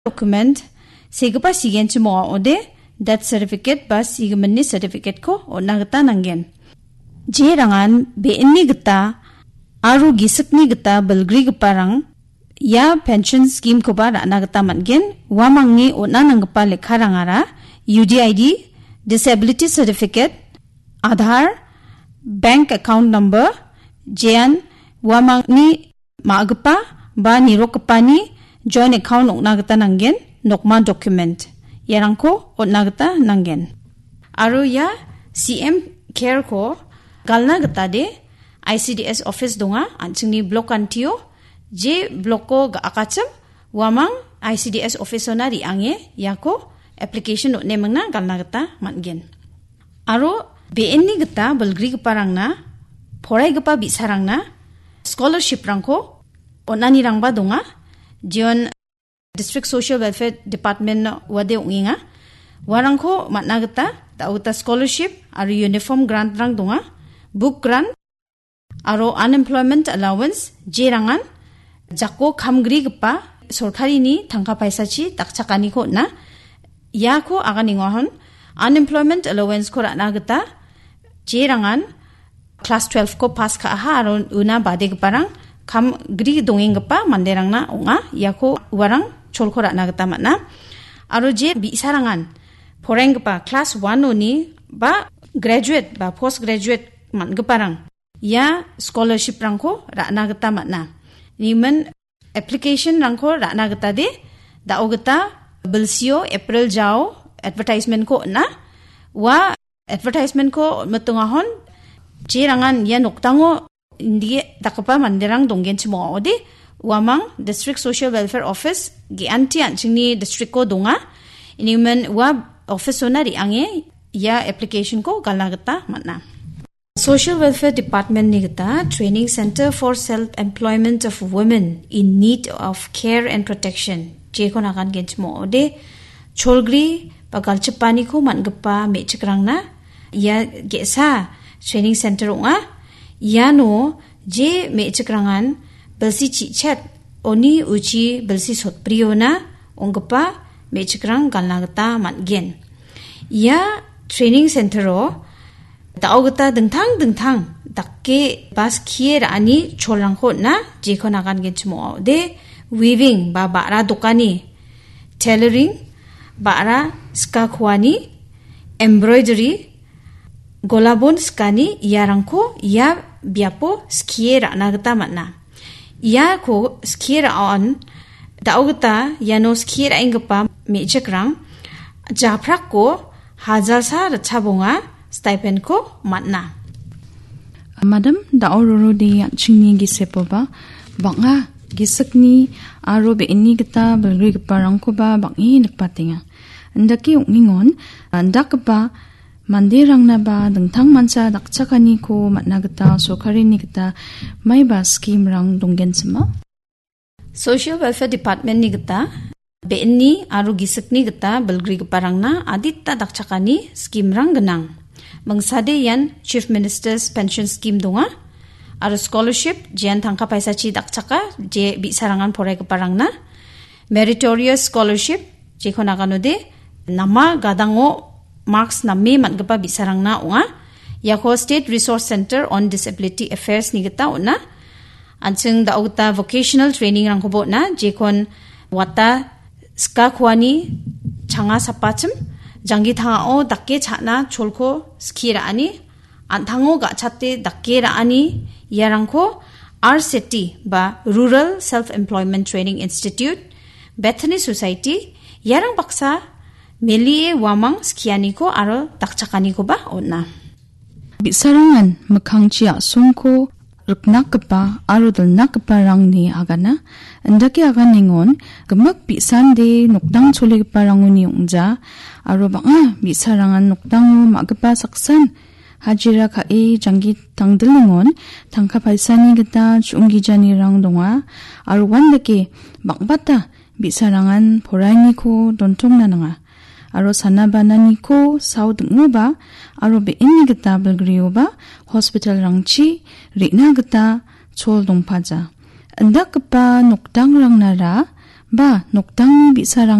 document segepa sigen chimo ode death certificate ba sigemenni certificate ko onna gita nanggen. Je rangan BNI gita aru gisakni gita belgri giparang ya pension scheme ko ba rana gita manggen wamangi onna nangpa lekha rangara UDID, disability certificate, Aadhaar, bank account number, jean wamangni maagpa ba nirokapani joint account oknagata nanggen nokma document yarangko otnagata nanggen. Aru ya CM care ko galna gata de ICDS office donga anchingni block antio je block ko ga akacham wamang ICDS office ona ri ange yako application ne mangna galna gata manggen. Aru BNI gata belgri giparangna phorai gapa bisarangna scholarship rangko onani rangba donga jion district social welfare department wade unginga warangko matna gata tauta scholarship aru uniform grant rang donga book grant aru unemployment allowance jerangan jako khamgri gapa sorkari ni thangka paisachi takchakani ko na yako aganingohon unemployment allowance ko rana gata jerangan class 12 ko pass ka ha aron una bade parang kam gri dongeng pa manderang na onga yako warang cholko rana gata matna aro je bi sarangan poreng pa class 1 oni ba graduate ba post graduate man parang ya scholarship rangko rana gata matna nimen application rangko rana gata de da ogata bilsio April jao advertisement ko na wa advertisement ko matungahon jirangan ya noktango indi takapa manderang donggen chimo ode wamang district social welfare office gi anti anchingni district ko donga inimen wa office onari ange ya application ko galagata matna. Social welfare department ni gata training center for self employment of women in need of care and protection je ko nakan gen chimo ode cholgri pagal chepani ko mangapa me chikrangna ya gesa training center unga yano je me chikrangan belsi chichat oni uchi belsi sotpriona ongpa me chikrang galnagata matgen ya training center ro daogata dengtang dakke bas kier ani cholangko na je khonagan gen chmo de weaving ba bara dokani tailoring bara skakwani embroidery golabon skani yarangko ya biapo skiera nagata matna ya ko skiera on daogata yano skiera ingpa mechekrang japrak ko hajar sa rachabonga stipend ko matna. Madam daororo de chingni gisepoba banga gisakni aro be ini gita belgri parangko ba bangi nakpatinga andaki ungingon andakba manderang na ba dengtang mansa dakchakani ko matnagata sokari ni gita mai ba scheme rang donggen sima social welfare department ni gita BNI aru gisakni gita belgri parangna aditta dakchakani scheme rang genang mangsade yan chief minister's pension scheme donga aru scholarship jian thangka paisa chi dakchaka je bi sarangan phorai parangna meritorious scholarship je khonaganode nama gadango marks namme matgapa bisarangna unga yako state resource center on disability affairs ni gita una anching da uta vocational training rangkobo na jekon wata ska khwani changa sapachim jangi thangao dakke chana cholko skira ani anthango ga chatte dakke ra ani yarangko RCT ba rural self employment training institute Bethany society yarang baksa melie wamang skiani ko aro dakchakani ko ba onna bisarangan makhangchia songko ruknakpa aro dalnakpa rangni agana andaki aganingon gemak bisande nokdang cholegpa ranguni ongja aro banga bisarangan nokdango magpa saksan hajira kae jangi tangdlingon tangka paisani gita chunggijani rang donga aro wandake bangbata bisarangan poraini ko dontongna nanga aro sanabanani ko saudngo ba aro be inni gita belgrio ba hospital rangchi rina gita chol dongpaja andakpa nokdang rangnara ba nokdangni bisarang